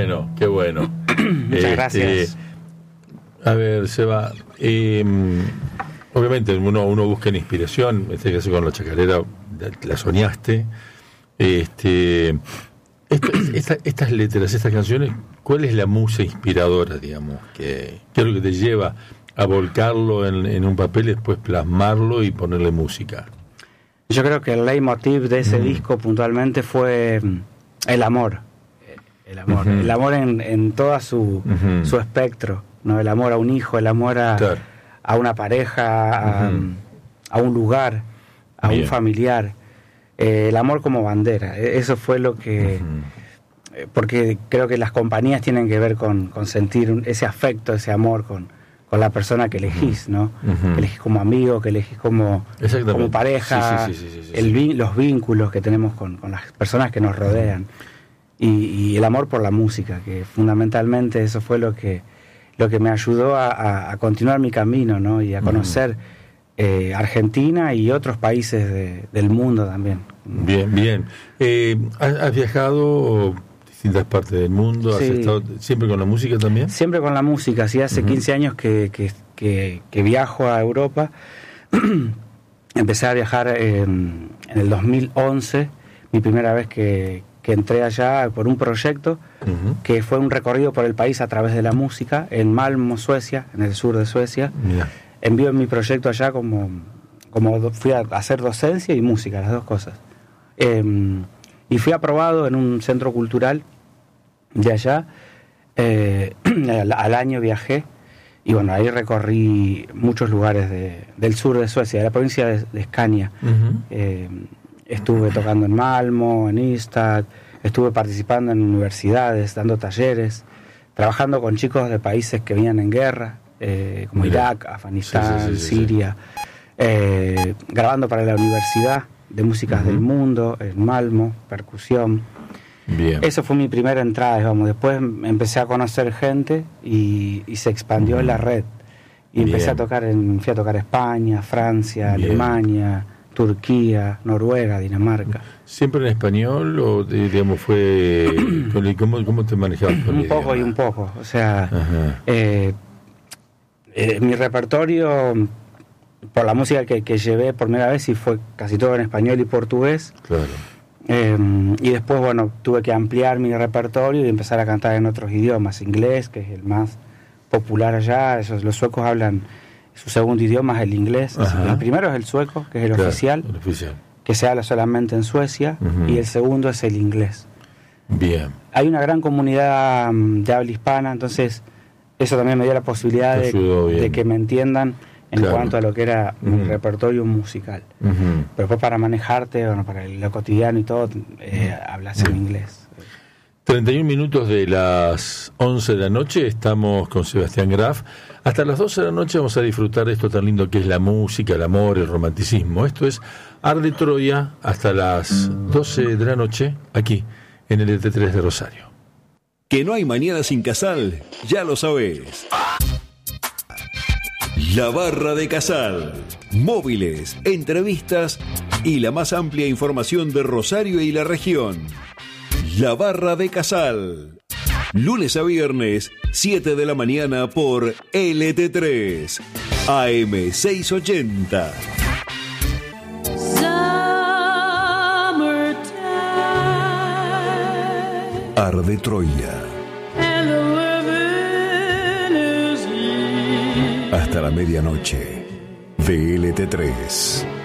bueno, qué bueno. Muchas gracias. A ver, Seba, obviamente uno busca la inspiración, en este caso con la chacarera la soñaste. Estas letras, estas canciones, ¿cuál es la musa inspiradora, digamos? ¿Qué es lo que te lleva a volcarlo en un papel y después plasmarlo y ponerle música? Yo creo que el leitmotiv de ese disco puntualmente fue el amor. El amor en todo su espectro, ¿no? El amor a un hijo, el amor a una pareja, a un lugar, a un familiar. El amor como bandera. Eso fue lo que... Porque creo que las compañías tienen que ver con sentir ese afecto, ese amor con la persona que elegís, ¿no? Que elegís como amigo, que elegís como pareja, los vínculos que tenemos con las personas que nos rodean. Y el amor por la música, que fundamentalmente eso fue lo que me ayudó a continuar mi camino, ¿no? Y a conocer Argentina y otros países del mundo también. Bien. ¿Has viajado a distintas partes del mundo? ¿Has estado siempre con la música también? Siempre con la música, sí, hace 15 años que viajo a Europa. Empecé a viajar en el 2011, mi primera vez que entré allá por un proyecto que fue un recorrido por el país a través de la música, en Malmö, Suecia, en el sur de Suecia. Envío mi proyecto allá como fui a hacer docencia y música, las dos cosas. Y fui aprobado en un centro cultural de allá. Al año viajé y bueno, ahí recorrí muchos lugares del sur de Suecia, de la provincia de Scania. Estuve tocando en Malmö, en Ystad, estuve participando en universidades, dando talleres, trabajando con chicos de países que venían en guerra, como Irak, Afganistán, Siria, grabando para la Universidad de Músicas del Mundo, en Malmö, percusión. Bien. Eso fue mi primera entrada, digamos. Después empecé a conocer gente y se expandió la red. Y empecé a tocar fui a tocar España, Francia, Alemania, Turquía, Noruega, Dinamarca. ¿Siempre en español o digamos fue cómo te manejabas con un poco y un poco? O sea, mi repertorio por la música que llevé por primera vez y fue casi todo en español y portugués. Claro. Y después, bueno, tuve que ampliar mi repertorio y empezar a cantar en otros idiomas. Inglés, que es el más popular allá. Los suecos hablan, su segundo idioma es el inglés. El primero es el sueco, que es el oficial, que se habla solamente en Suecia, y el segundo es el inglés. Bien. Hay una gran comunidad de habla hispana, entonces eso también me dio la posibilidad de que me entiendan en cuanto a lo que era mi repertorio musical. Pero después para manejarte, bueno, para lo cotidiano y todo, hablas en inglés. 31 minutos de las 11 de la noche, estamos con Sebastián Graf. Hasta las 12 de la noche vamos a disfrutar de esto tan lindo que es la música, el amor, el romanticismo. Esto es Arde Troya hasta las 12 de la noche, aquí en el ET3 de Rosario. Que no hay mañana sin Casal, ya lo sabés. La Barra de Casal. Móviles, entrevistas y la más amplia información de Rosario y la región. La Barra de Casal. Lunes a viernes, 7 de la mañana por LT3, AM 680. Arde Troya. Hasta la medianoche. VLT3.